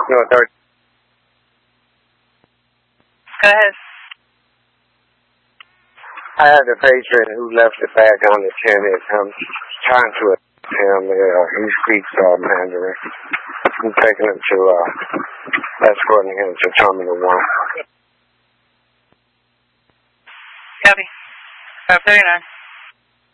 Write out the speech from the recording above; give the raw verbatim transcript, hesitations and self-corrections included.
No, third. Go ahead. I have the patient who left the bag on the tennis. I'm trying to assist him. Uh, he speaks uh, Mandarin. I'm taking him to, uh, escorting him to Terminal one. Copy. five thirty-nine.